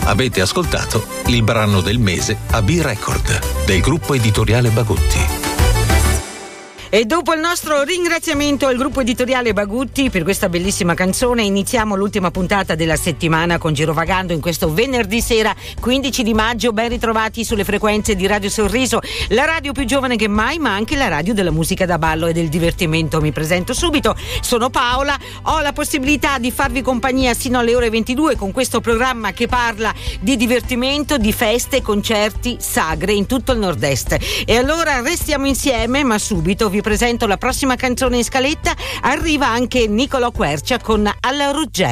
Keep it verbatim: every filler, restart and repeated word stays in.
Avete ascoltato il brano del mese a B-Record del gruppo editoriale Bagutti. E dopo il nostro ringraziamento al gruppo editoriale Bagutti per questa bellissima canzone, iniziamo l'ultima puntata della settimana con Girovagando in questo venerdì sera quindici di maggio. Ben ritrovati sulle frequenze di Radio Sorriso, la radio più giovane che mai, ma anche la radio della musica da ballo e del divertimento. Mi presento subito, sono Paola, ho la possibilità di farvi compagnia sino alle ore ventidue con questo programma che parla di divertimento, di feste, concerti, sagre in tutto il nord-est. E allora restiamo insieme, ma subito vi Vi presento la prossima canzone in scaletta. Arriva anche Nicolò Quercia con Alla Ruggero.